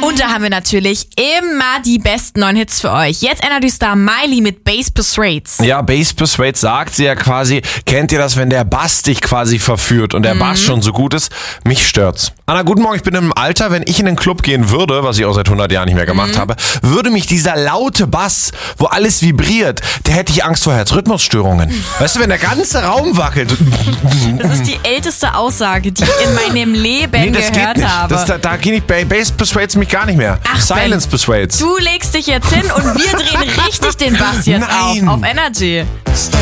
Und da haben wir natürlich immer die besten neuen Hits für euch. Jetzt Energy Star Miley mit Bass Persuades. Ja, Bass Persuades sagt sie ja quasi, kennt ihr das, wenn der Bass dich quasi verführt und der Bass schon so gut ist? Mich stört's. Anna, guten Morgen, ich bin im Alter, wenn ich in den Club gehen würde, was ich auch seit 100 Jahren nicht mehr gemacht habe, würde mich dieser laute Bass, wo alles vibriert, da hätte ich Angst vor Herzrhythmusstörungen. Weißt du, wenn der ganze Raum wackelt. Das ist die älteste Aussage, die ich in meinem Leben das gehört geht nicht. habe. Da geht nicht, Bass Persuades mich gar nicht mehr. Ach, Silence Ben, Persuades. Du legst dich jetzt hin und wir drehen richtig den Bass jetzt Nein. auf Energy.